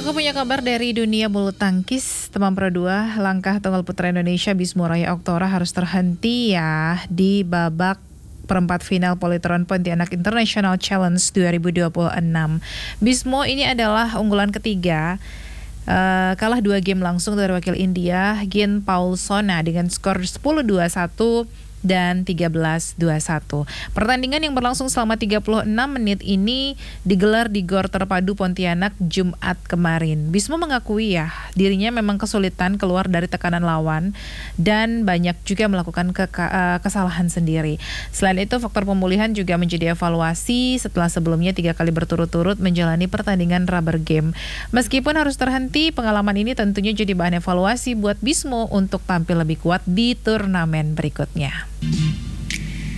Aku punya kabar dari dunia bulu tangkis, teman Pro 2, langkah tunggal putra Indonesia Bimo Raya Oktora harus terhenti ya di babak perempat final Polytron Pontianak International Challenge 2026. Bimo ini adalah unggulan ketiga, kalah 2 game langsung dari wakil India, Gin Paulsona dengan skor 10-21 dan 13-21. Pertandingan yang berlangsung selama 36 menit ini digelar di Gor Terpadu Pontianak Jumat kemarin. Bimo mengakui ya, dirinya memang kesulitan keluar dari tekanan lawan dan banyak juga melakukan kesalahan sendiri. Selain itu, faktor pemulihan juga menjadi evaluasi setelah sebelumnya 3 kali berturut-turut menjalani pertandingan rubber game. Meskipun harus terhenti, pengalaman ini tentunya jadi bahan evaluasi buat Bimo untuk tampil lebih kuat di turnamen berikutnya.